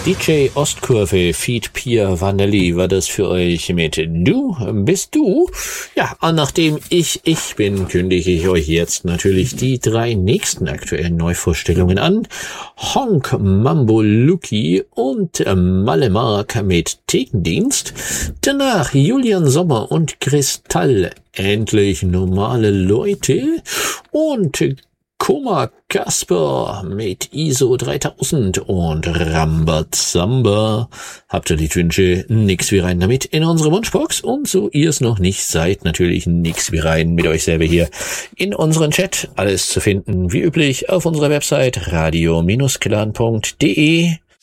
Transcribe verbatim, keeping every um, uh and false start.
D J Ostkurve, Feed Pia Vanelli war das für euch mit Du bist du. Ja, und nachdem ich ich bin, kündige ich euch jetzt natürlich die drei nächsten aktuellen Neuvorstellungen an. Honk Mambo Luki und Malle Mark mit Thekendienst. Danach Julian Sommer und Kristall, endlich normale Leute. Und Koma Kasper mit I S O dreitausend und Rambazamba. Habt ihr die Wünsche? Nix wie rein damit in unsere Wunschbox. Und so ihr es noch nicht seid, natürlich nix wie rein mit euch selber hier in unseren Chat. Alles zu finden, wie üblich, auf unserer Website radio Bindestrich clan punkt de.